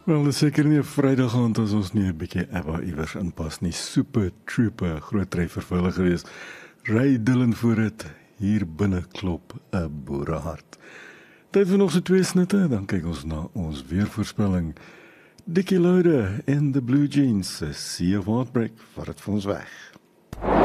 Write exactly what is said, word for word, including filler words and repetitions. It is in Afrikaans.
Wel, dis seker nie 'n Vrydag aand as ons nie 'n bietjie ABBA iewers inpas nie. Super Trooper, groot treffer vir hulle gewees. Ry Dylan voor dit, hier binne klop 'n boerehart. Tyd vir nog so twee snitte, dan kyk ons na ons weervoorspelling. Dickie Loude en the Blue Jeans, Sea of Heartbreak, vat dit vir ons weg.